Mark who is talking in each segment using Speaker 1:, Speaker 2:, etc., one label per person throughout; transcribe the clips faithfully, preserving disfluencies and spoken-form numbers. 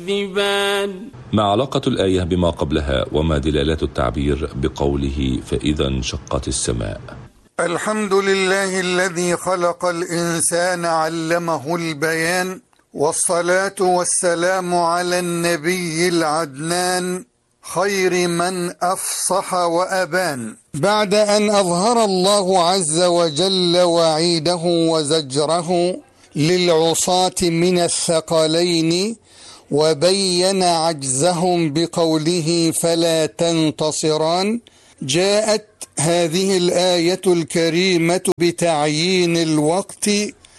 Speaker 1: تكذبان.
Speaker 2: ما علاقة الآية بما قبلها وما دلالات التعبير بقوله فإذا انشقت السماء؟
Speaker 3: الحمد لله الذي خلق الإنسان علمه البيان، والصلاة والسلام على النبي العدنان خير من أفصح وأبان. بعد أن أظهر الله عز وجل وعيده وزجره للعصاة من الثقلين، وبين عجزهم بقوله فلا تنتصران، جاءت هذه الآية الكريمة بتعيين الوقت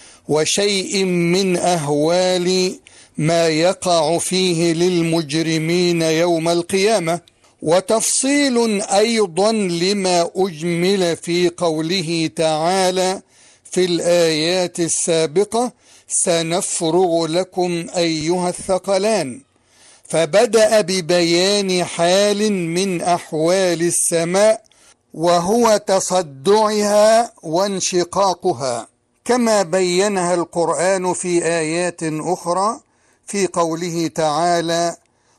Speaker 3: وشيء من أهوال ما يقع فيه للمجرمين يوم القيامة، وتفصيل أيضا لما أجمل في قوله تعالى في الآيات السابقة سنفرغ لكم أيها الثقلان، فبدأ ببيان حال من أحوال السماء وهو تصدعها وانشقاقها، كما بينها القرآن في آيات أخرى في قوله تعالى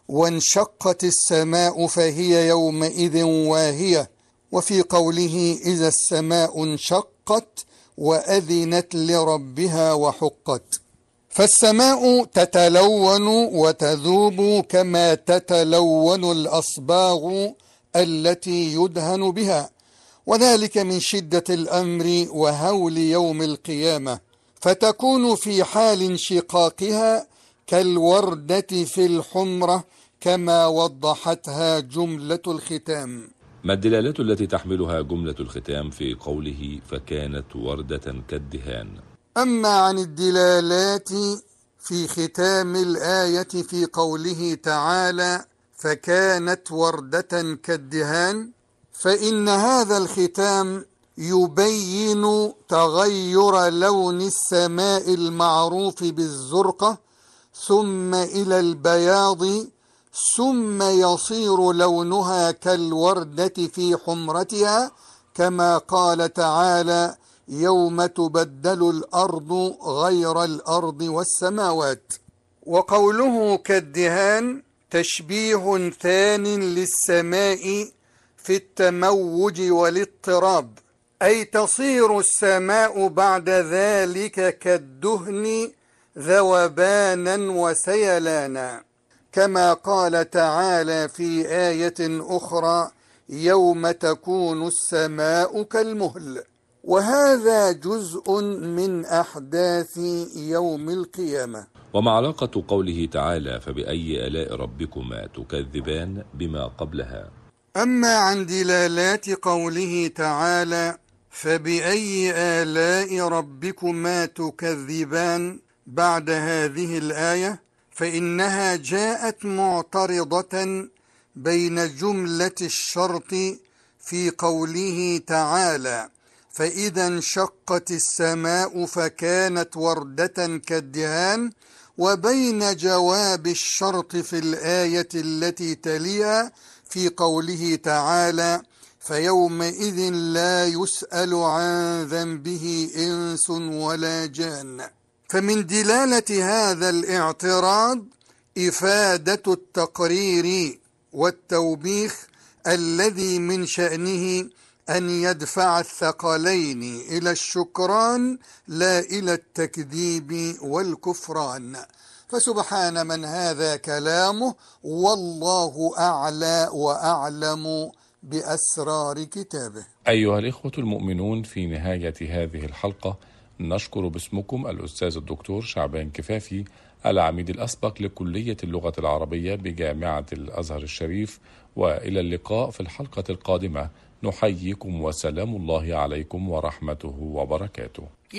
Speaker 3: وانشقت السماء فهي يومئذ واهية، وفي قوله إذا السماء انشقت وأذنت لربها وحقت. فالسماء تتلون وتذوب كما تتلون الأصباغ التي يدهن بها، وذلك من شدة الأمر وهول يوم القيامة، فتكون في حال انشقاقها كالوردة في الحمرة كما وضحتها جملة الختام.
Speaker 2: ما الدلالات التي تحملها جملة الختام في قوله فكانت وردة كالدهان؟
Speaker 3: أما عن الدلالات في ختام الآية في قوله تعالى فكانت وردة كالدهان، فإن هذا الختام يبين تغير لون السماء المعروف بالزرقة ثم إلى البياض، ثم يصير لونها كالوردة في حمرتها، كما قال تعالى يوم تبدل الأرض غير الأرض والسماوات. وقوله كالدهان تشبيه ثان للسماء في التموج والاضطراب، أي تصير السماء بعد ذلك كالدهن ذوبانا وسيلانا، كما قال تعالى في آية أخرى يوم تكون السماء كالمهل. وهذا جزء من أحداث يوم القيامة.
Speaker 2: وما علاقة قوله تعالى فبأي آلاء ربكما تكذبان بما قبلها؟
Speaker 3: أما عن دلالات قوله تعالى فبأي آلاء ربكما تكذبان بعد هذه الآية، فإنها جاءت معترضة بين جملة الشرط في قوله تعالى فإذا انشقت السماء فكانت وردة كالدهان، وبين جواب الشرط في الآية التي تليها في قوله تعالى فيومئذ لا يسأل عن ذنبه إنس ولا جان. فمن دلالة هذا الاعتراض إفادة التقرير والتوبيخ الذي من شأنه أن يدفع الثقلين إلى الشكران لا إلى التكذيب والكفران. فسبحان من هذا كلامه، والله أعلى وأعلم بأسرار كتابه.
Speaker 4: أيها الإخوة المؤمنون، في نهاية هذه الحلقة نشكر باسمكم الأستاذ الدكتور شعبان كفافي، العميد الأسبق لكلية اللغة العربية بجامعة الأزهر الشريف، وإلى اللقاء في الحلقة القادمة. نحييكم وسلام الله عليكم ورحمته وبركاته.